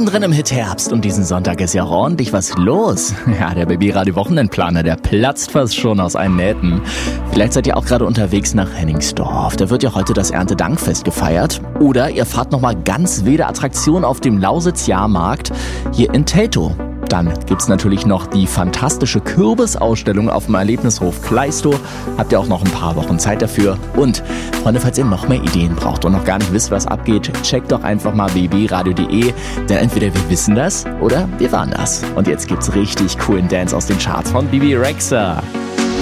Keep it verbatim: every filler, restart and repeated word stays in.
Mittendrin im Hitherbst und diesen Sonntag ist ja auch ordentlich was los. Ja, der Baby Radio Wochenendplaner, der platzt fast schon aus allen Nähten. Vielleicht seid ihr auch gerade unterwegs nach Hennigsdorf. Da wird ja heute das Erntedankfest gefeiert. Oder ihr fahrt nochmal ganz wilde Attraktion auf dem Lausitz-Jahrmarkt hier in Teltow. Dann gibt's natürlich noch die fantastische Kürbisausstellung auf dem Erlebnishof Kleistow. Habt ihr auch noch ein paar Wochen Zeit dafür. Und, Freunde, falls ihr noch mehr Ideen braucht und noch gar nicht wisst, was abgeht, checkt doch einfach mal b b radio punkt d e. Denn entweder wir wissen das oder wir waren das. Und jetzt gibt's richtig coolen Dance aus den Charts von Bibi Rexha.